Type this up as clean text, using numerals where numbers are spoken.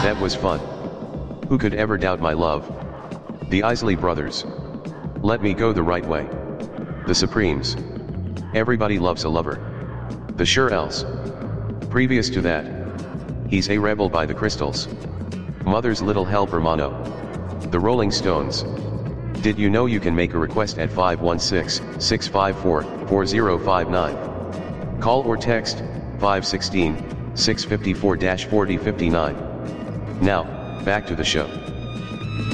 That was fun. Who could ever doubt my love? The Isley Brothers. Let me go the right way. The Supremes. Everybody loves a lover. The Shirelles. Previous to that, he's a rebel by the Crystals. Mother's Little Helper Mono. The Rolling Stones. Did you know you can make a request at 516-654-4059? Call or text 516-654-4059. Now, back to the show.